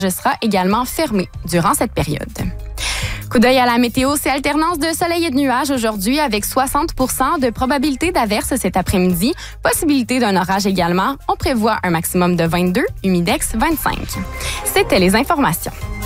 sera également fermé durant cette période. Coup d'œil à la météo, c'est alternance de soleil et de nuages aujourd'hui avec 60% de probabilité d'averse cet après-midi. Possibilité d'un orage également. On prévoit un maximum de 22, humidex 25. C'était les informations.